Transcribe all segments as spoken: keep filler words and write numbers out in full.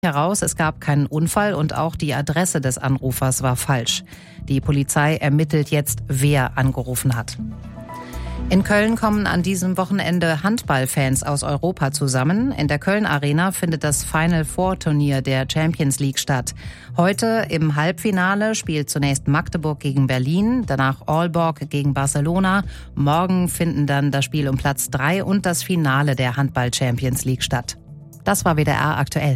heraus, es gab keinen Unfall und auch die Adresse des Anrufers war falsch. Die Polizei ermittelt jetzt, wer angerufen hat. In Köln kommen an diesem Wochenende Handballfans aus Europa zusammen. In der Köln Arena findet das Final Four Turnier der Champions League statt. Heute im Halbfinale spielt zunächst Magdeburg gegen Berlin, danach Aalborg gegen Barcelona. Morgen finden dann das Spiel um Platz drei und das Finale der Handball Champions League statt. Das war W D R aktuell.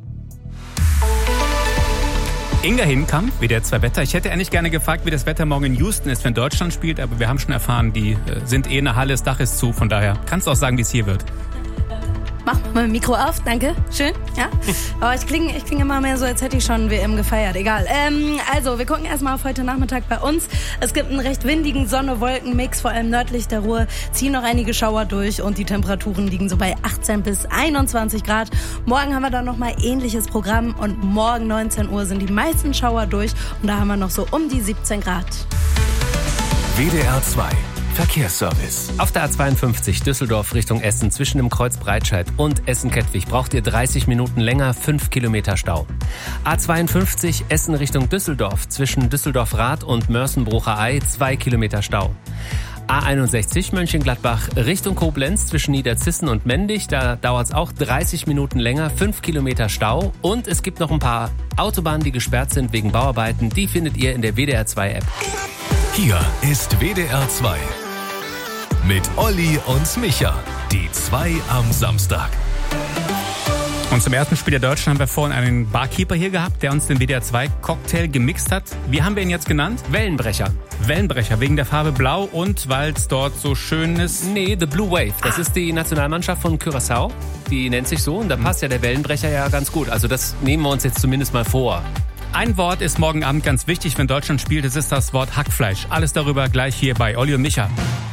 Inga Hinkamp, W D R zwei Wetter. Ich hätte eigentlich gerne gefragt, wie das Wetter morgen in Houston ist, wenn Deutschland spielt, aber wir haben schon erfahren, die äh, sind eh in der Halle, das Dach ist zu, von daher kannst du auch sagen, wie es hier wird. Mach mal mein Mikro auf, danke, schön, ja. Aber ich klinge ich kling immer mehr so, als hätte ich schon W M gefeiert, egal. Ähm, also, wir gucken erstmal auf heute Nachmittag bei uns. Es gibt einen recht windigen Sonne-Wolken-Mix, vor allem nördlich der Ruhr ziehen noch einige Schauer durch und die Temperaturen liegen so bei achtzehn bis einundzwanzig Grad. Morgen haben wir dann nochmal ähnliches Programm und morgen neunzehn Uhr sind die meisten Schauer durch und da haben wir noch so um die siebzehn Grad. W D R zwei Verkehrsservice. Auf der A zweiundfünfzig Düsseldorf Richtung Essen zwischen dem Kreuz Breitscheid und Essen-Kettwig braucht ihr dreißig Minuten länger, fünf Kilometer Stau. A zweiundfünfzig Essen Richtung Düsseldorf zwischen Düsseldorf-Rath und Mörsenbrucher-Ei, zwei Kilometer Stau. A einundsechzig Mönchengladbach Richtung Koblenz zwischen Niederzissen und Mendig, da dauert es auch dreißig Minuten länger, fünf Kilometer Stau. Und es gibt noch ein paar Autobahnen, die gesperrt sind wegen Bauarbeiten. Die findet ihr in der W D R zwei App. Hier ist W D R zwei. Mit Olli und Micha, die zwei am Samstag. Und zum ersten Spiel der Deutschen haben wir vorhin einen Barkeeper hier gehabt, der uns den W D R zwei Cocktail gemixt hat. Wie haben wir ihn jetzt genannt? Wellenbrecher. Wellenbrecher, wegen der Farbe Blau und weil es dort so schön ist? Nee, The Blue Wave. Das ah. ist die Nationalmannschaft von Curaçao. Die nennt sich so und da passt ja der Wellenbrecher ja ganz gut. Also das nehmen wir uns jetzt zumindest mal vor. Ein Wort ist morgen Abend ganz wichtig, wenn Deutschland spielt. Das ist das Wort Hackfleisch. Alles darüber gleich hier bei Olli und Micha.